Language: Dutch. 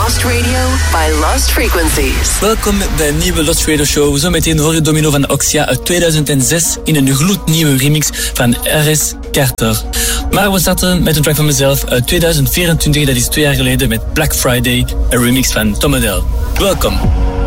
Lost Radio by Lost Frequencies. Welkom bij een nieuwe Lost Radio Show. Zometeen hoor je Domino van Oxia uit 2006 in een gloednieuwe remix van R.S. Carter. Maar we starten met een track van mezelf uit 2024, dat is 2 jaar geleden, met Black Friday, een remix van Tom Odell. Welkom.